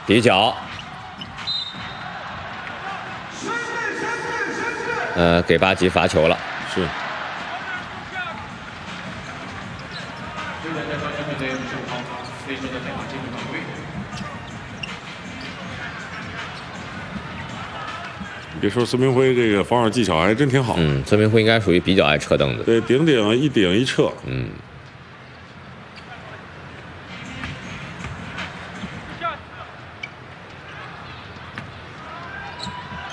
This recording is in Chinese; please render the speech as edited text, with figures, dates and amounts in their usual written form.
底角，给巴吉罚球了。 是。别说孙明辉这个防守技巧还真挺好。 孙明辉应该属于比较爱撤凳子。 对，顶一顶一撤。